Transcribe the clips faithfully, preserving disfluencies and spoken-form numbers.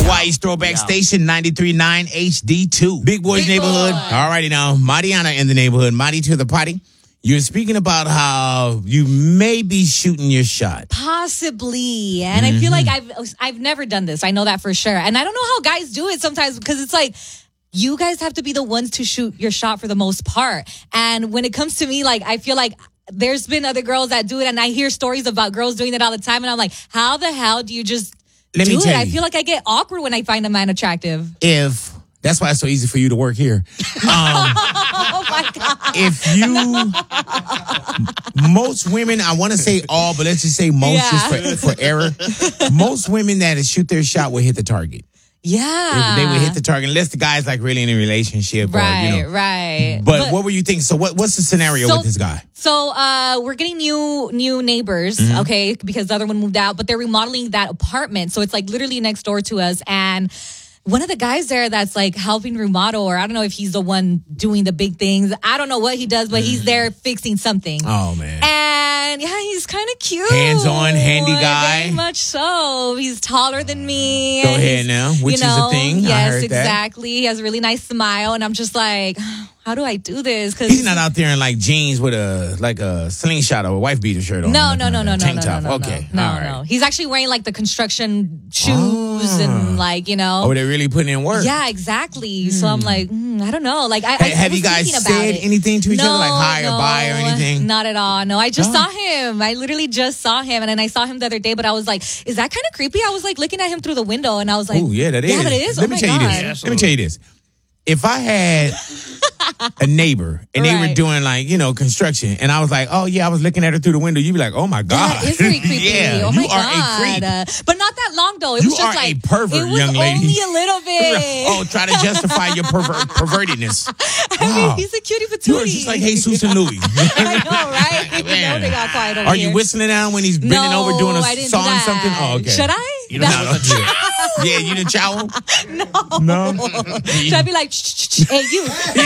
Hawaii's throwback yeah. station, ninety-three point nine H D two. Big Boys Big Neighborhood. Boy. All righty now. Mariana in the neighborhood. Mari to the potty. You're speaking about how you may be shooting your shot. Possibly. And mm-hmm. I feel like I've I've never done this. I know that for sure. And I don't know how guys do it sometimes because it's like, you guys have to be the ones to shoot your shot for the most part. And when it comes to me, like, I feel like there's been other girls that do it, and I hear stories about girls doing it all the time. And I'm like, how the hell do you just Let do me it? Tell you. I feel like I get awkward when I find a man attractive. If... That's why it's so easy for you to work here. Um, oh, my God. If you, most women, I want to say all, but let's just say most yeah. just for, for error. Most women that shoot their shot will hit the target. Yeah. They, they would hit the target unless the guy's like really in a relationship. Right, or, you know. right. But, but what were you thinking? So what, what's the scenario so, with this guy? So uh, we're getting new new neighbors, mm-hmm. okay, because the other one moved out, but they're remodeling that apartment. So it's like literally next door to us. And one of the guys there that's like helping remodel, or I don't know if he's the one doing the big things. I don't know what he does, but he's there fixing something. Oh, man. And yeah, he's kind of cute. Hands-on, handy guy. Very much so. He's taller than me. Go ahead now, which you know, is a thing. Yes, I heard exactly. That. He has a really nice smile, and I'm just like, how do I do this? Cause he's not out there in like jeans with a like a slingshot or a wife beater shirt on. No, no, no, no, no, tank no, top. no, no, okay, no, all no, right. no. He's actually wearing like the construction shoes oh. and like you know. Oh, they're really putting in work. Yeah, exactly. Hmm. So I'm like, mm, I don't know. Like, I, hey, I have was you guys said it. anything to each no, other like hi no, or bye or anything? Not at all. No, I just oh. saw him. I literally just saw him, and then I saw him the other day. But I was like, is that kind of creepy? I was like looking at him through the window, and I was like, oh yeah, that is. Yeah, that is. Let oh me my tell God. you this. Yeah, Let me tell you this. If I had a neighbor and they right. were doing like, you know, construction and I was like, oh yeah, I was looking at her through the window, you'd be like, oh my God. That is very creepy. yeah, oh you my are God. a creep. Uh, but not that long though. It you was just are like a pervert, it was young lady. Only a little bit. oh, try to justify your perver- pervertedness. I wow. mean, he's a cutie patootie. You are just like Jesus and Louis. I know, right? You know they got quiet over Are here. you whistling down when he's bending no, over doing a I didn't song do that. something? Oh, okay. Should I? You don't know to Yeah, you didn't chow him? No. No? Should I be like, hey, you?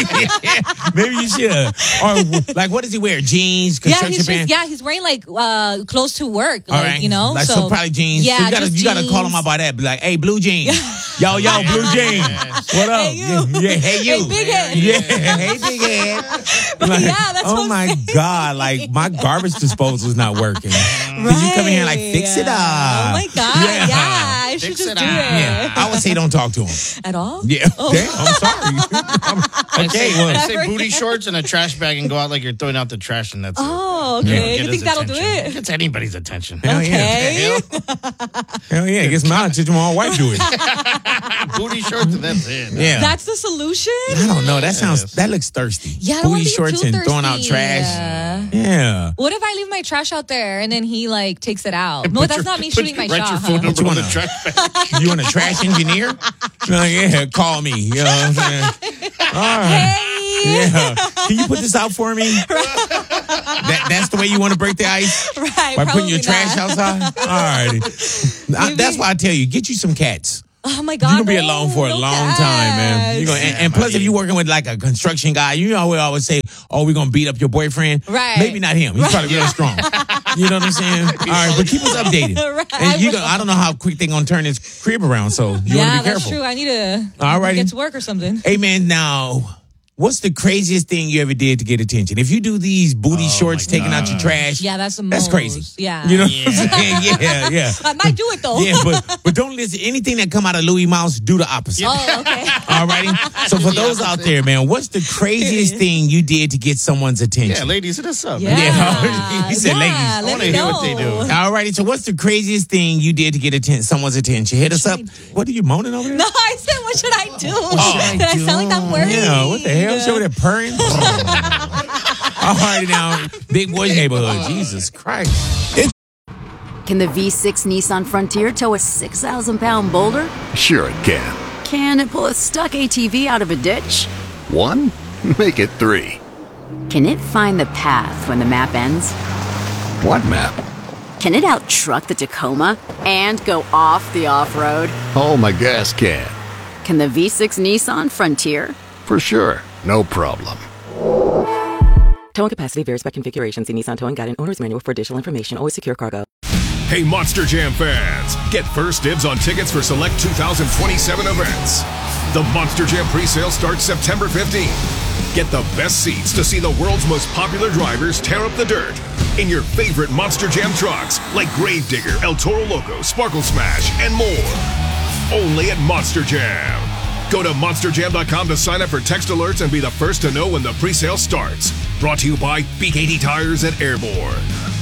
Maybe you should. Or, like, what does he wear? Jeans, construction yeah, he's pants? just, yeah, he's wearing, like, uh, clothes to work. Like, All right. you know? Like, so, so probably jeans. Yeah, so you gotta, just you gotta jeans. call him out by that. Be like, hey, blue jeans. Yo, yo, blue jeans. What up? Hey, you. Yeah, hey, you. Hey, big head. Yeah, hey, big head. Like, yeah, that's oh, what I'm my saying. God. Like, my garbage disposal is not working. Right. Can you come in here and, like, fix it up? Oh, my God. Yeah. yeah. I should Fix just it do up. it. Yeah, I would say don't talk to him. At all? Yeah. Oh. Damn, I'm sorry. I'm, okay, I well. say booty shorts and a trash bag and go out like you're throwing out the trash and that's Oh, it. okay. Get You his think that'll attention. do it? It gets anybody's attention. Hell Okay. yeah. Hell yeah. It gets my attention when my wife do it. Booty shorts and that's it. Yeah. That's the solution? I don't know. That sounds, Yes. that looks thirsty. Yeah, I don't Booty wanna be shorts too and throwing out thirsty. trash. Yeah. Yeah. What if I leave my trash out there and then he like takes it out? And No, put that's your- not me put shooting my your- write shot. your Huh? phone number you on the wanna- trash bag. You want a trash engineer? Uh, yeah, call me. You know what I'm saying? All right. Hey. Yeah. Can you put this out for me? that, that's the way you want to break the ice? Right. By putting your probably trash not. outside? All right. That's why I tell you, get you some cats. Oh my God. You're going to be no, alone for a no long cats. time, man. You're gonna, and, and plus, if you're working with like a construction guy, you know, we always say, oh, we're going to beat up your boyfriend. Right. Maybe not him. He's probably real strong. You know what I'm saying? All right, but keep us updated. Right. And you gonna, I don't know how quick they're going to turn this crib around, so you Yeah, want to be that's careful. true. I need to All righty. get to work or something. Hey, man, now, what's the craziest thing you ever did to get attention? If you do these booty shorts, taking out your trash, Yeah, that's the that's most. crazy. Yeah. You know what I'm saying? Yeah, yeah. I might do it though. Yeah, but, but don't listen. Anything that come out of Louis Mouse, do the opposite. Oh, okay. All righty. So for those out there, man, what's the craziest thing you did to get someone's attention? Yeah, ladies, hit us up. Yeah. Yeah. He said yeah, ladies. I let wanna me hear know. what they do. All righty. So what's the craziest thing you did to get atten- someone's attention? Hit us up. What are you moaning over there? No, I said, what should I do? Oh. Did I sound like I'm worried? Yeah, what the hell? Show that purring. All righty now. Big Boys Neighborhood. Jesus Christ. Can the V six Nissan Frontier tow a six thousand pound boulder? Sure it can. Can it pull a stuck A T V out of a ditch? One? Make it three. Can it find the path when the map ends? What map? Can it out-truck the Tacoma and go off the off-road? Oh, my gas can. Can the V six Nissan Frontier? For sure. No problem. Towing capacity varies by configuration. See Nissan Towing Guide and Owner's Manual for additional information. Always secure cargo. Hey, Monster Jam fans, get first dibs on tickets for select two thousand twenty-seven events. The Monster Jam presale starts September fifteenth. Get the best seats to see the world's most popular drivers tear up the dirt in your favorite Monster Jam trucks like Gravedigger, El Toro Loco, Sparkle Smash, and more. Only at Monster Jam. Go to monster jam dot com to sign up for text alerts and be the first to know when the presale starts. Brought to you by B K T Tires at Airborne.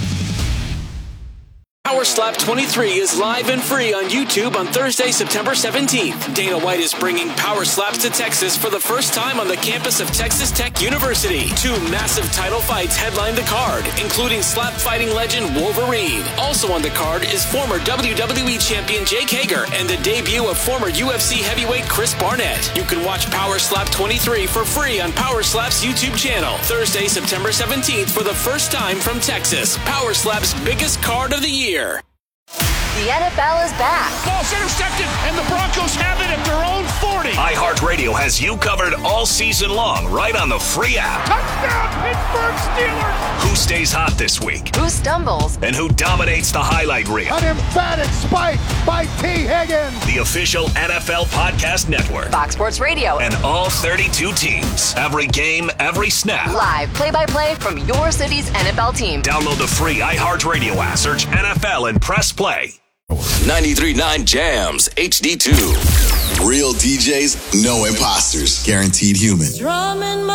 Power Slap twenty-three is live and free on YouTube on Thursday, September seventeenth. Dana White is bringing Power Slaps to Texas for the first time on the campus of Texas Tech University. Two massive title fights headline the card, including slap fighting legend Wolverine. Also on the card is former W W E champion Jake Hager and the debut of former U F C heavyweight Chris Barnett. You can watch Power Slap twenty-three for free on Power Slap's YouTube channel. Thursday, September seventeenth for the first time from Texas. Power Slap's biggest card of the year. The N F L is back. Ball's intercepted, and the Broncos have it at their own forty. iHeartRadio has you covered all season long, right on the free app. Touchdown, Pittsburgh Steelers! Who stays hot this week? Who stumbles? And who dominates the highlight reel? An emphatic spike by T. Higgins. The official N F L podcast network. Fox Sports Radio. And all thirty-two teams. Every game, every snap. Live play-by-play from your city's N F L team. Download the free iHeartRadio app. Search N F L and press play. ninety-three point nine Jams H D two. Real D Js, no imposters. Guaranteed human.